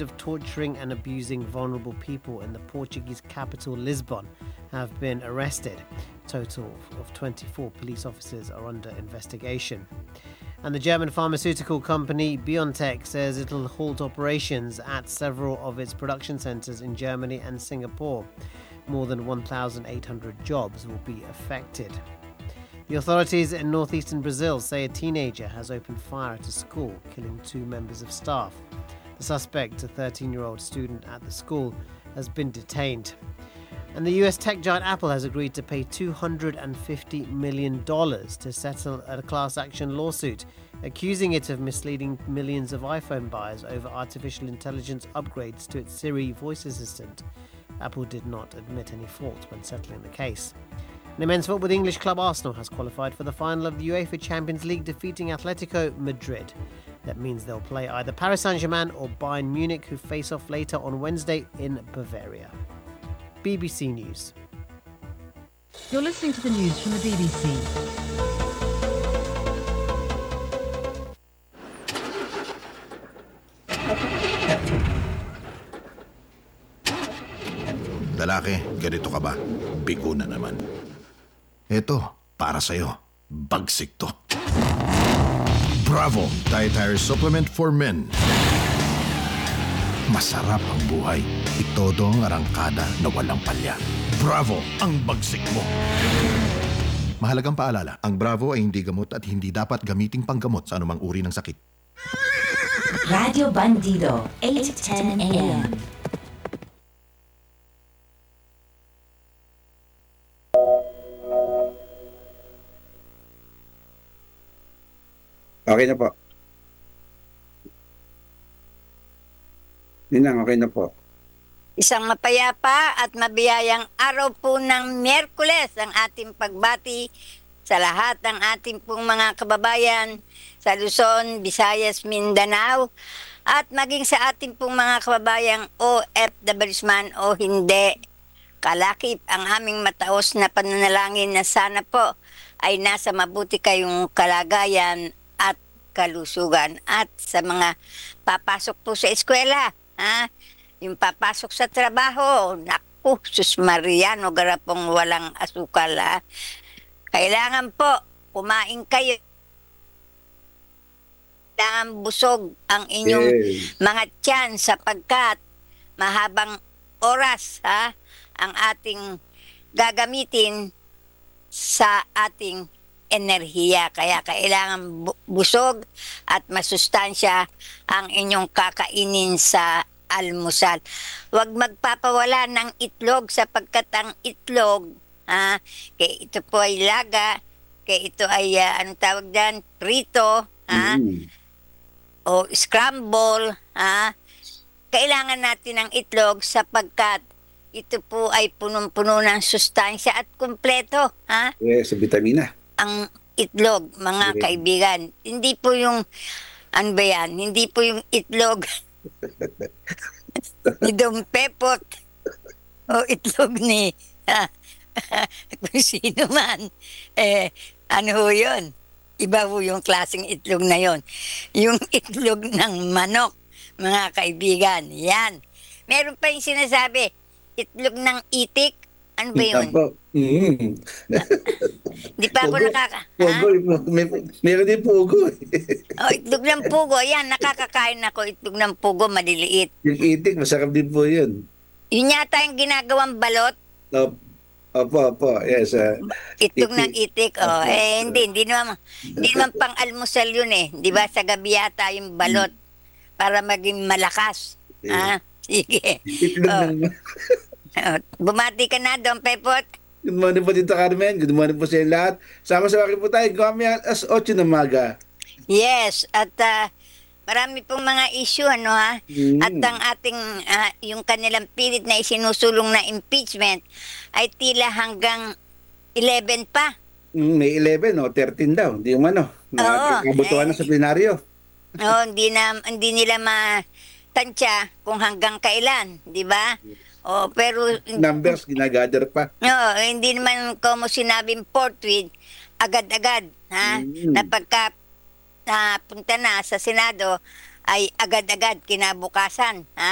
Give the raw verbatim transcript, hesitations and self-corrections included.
of torturing and abusing vulnerable people in the Portuguese capital Lisbon have been arrested. A total of twenty-four police officers are under investigation. And the German pharmaceutical company BioNTech says it'll halt operations at several of its production centres in Germany and Singapore. More than one thousand eight hundred jobs will be affected. The authorities in northeastern Brazil say a teenager has opened fire at a school, killing two members of staff. The suspect, a thirteen-year-old student at the school, has been detained. And the U S tech giant Apple has agreed to pay two hundred fifty million dollars to settle a class action lawsuit, accusing it of misleading millions of iPhone buyers over artificial intelligence upgrades to its Siri voice assistant. Apple did not admit any fault when settling the case. In men's football, the English club Arsenal has qualified for the final of the UEFA Champions League, defeating Atletico Madrid. That means they'll play either Paris Saint-Germain or Bayern Munich, who face off later on Wednesday in Bavaria. B B C News. You're listening to the news from the B B C. Lalaki, ganito ka ba? Bigo na naman. Eto, para sa'yo. Bagsik to. Bravo! Dietary Supplement for Men. Masarap ang buhay. Itodo ang arangkada na walang palya. Bravo! Ang bagsik mo. Mahalagang paalala, ang Bravo ay hindi gamot at hindi dapat gamiting panggamot sa anumang uri ng sakit. Radio Bandido, eight ten a m Okay na po. Ninang, okay na po. Isang mapayapa at mabiyayang araw po ng Miyerkules ang ating pagbati sa lahat ng ating pong mga kababayan sa Luzon, Visayas, Mindanao at maging sa ating pong mga kababayang O F W man o hindi. Kalakip ang aming mataos na pananalangin na sana po ay nasa mabuti kayong kalagayan at kalusugan. At sa mga papasok po sa eskwela, ha? Yung papasok sa trabaho, naku, sus Mariano, garapong walang asukal, ha? Kailangan po, kumain kayo. Kailangan busog ang inyong Yes. mga tiyan sapagkat mahabang oras, ha? Ang ating gagamitin sa ating enerhiya. Kaya kailangan bu- busog at masustansya ang inyong kakainin sa almusal. Huwag magpapawala ng itlog sapagkat ang itlog, ha, kaya ito po ay laga, kaya ito ay, ah, anong tawag dyan, prito, ha, Mm. o scramble, ha. Kailangan natin ng itlog sapagkat ito po ay punong-puno ng sustansya at kumpleto, ha. Yes, sa vitamina. Ang itlog, mga Okay. kaibigan. Hindi po yung, ano ba yan, hindi po yung itlog ni Dom Pepot o itlog ni ah, kung sino man. Eh, ano ho yun? Iba ho yung klaseng itlog na yon. Yung itlog ng manok, mga kaibigan. Yan. Meron pa yung sinasabi, itlog ng itik. Ano ba yun? Apo. Mm. Di pa ako Pugo. nakaka... Ha? Pugo, may, meron din pugo. Oh, itlog ng pugo. Yan, nakakakain ako itlog ng pugo, maliliit. Yung itik, masarap din po yun. Yun yata yung ginagawang balot, Opo, opo, opo. Yes. Uh, itlog Itik. ng itik. Oh, Opo. eh, hindi, hindi naman, hindi naman pang almusal yun eh. Di ba, sa gabi yata yung balot para maging malakas. Yeah. Ah, sige. itlog Oh. ng... Oh, bumati ka na, Don Pepot. Good morning po dito, Carmen. Good morning po sa inyo lahat. Sama-sama po tayo. Gawin alas eight ng maga. Yes, at ah, marami pong mga issue, ano ha? Mm. At ang ating, ah, yung kanilang pilit na isinusulong na impeachment ay tila hanggang eleven pa. Mm, may eleven o thirteen daw. Hindi yung ano. Oo. Nakabutuan na sa plenaryo. Oo, hindi, na, hindi nila matansya kung hanggang kailan, di ba? Oh, pero Numbers, ginagather pa. no, hindi naman como sinabing forthwith, agad-agad, ha? Mm. Na pagka napunta na sa Senado ay agad-agad kinabukasan, ha?